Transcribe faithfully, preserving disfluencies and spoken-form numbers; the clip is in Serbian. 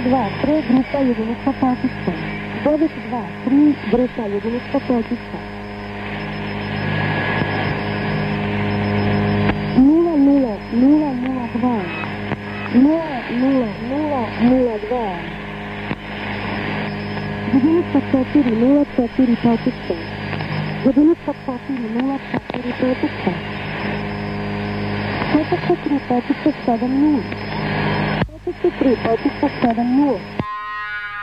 dva tri, grupa jedinica Pakistan. devet dva tri, grupa jedinica Pakistan. nula nula nula nula dva, nula nula nula nula dva, jedinica četiri nula četiri Pakistan, jedinica četiri nula četiri Pakistan, četiri četiri Pakistan sedam nula, četiri četiri Pakistan sedam nula.